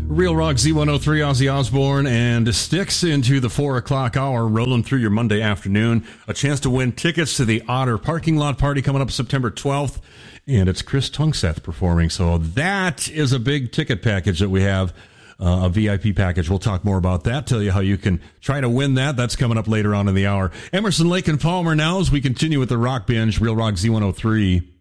Real Rock Z103, Ozzy Osbourne, and Styx into the 4 o'clock hour, rolling through your Monday afternoon. A chance to win tickets to the Otter Parking Lot Party coming up September 12th, and it's Chris Tungseth performing. So that is a big ticket package that we have, a VIP package. We'll talk more about that, tell you how you can try to win that. That's coming up later on in the hour. Emerson, Lake, and Palmer now as we continue with the Rock Binge, Real Rock Z103.